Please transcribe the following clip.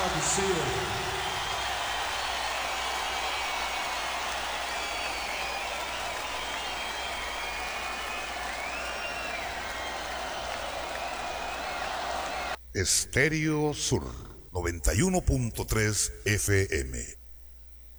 glad to see you. Estéreo Sur 91.3 FM.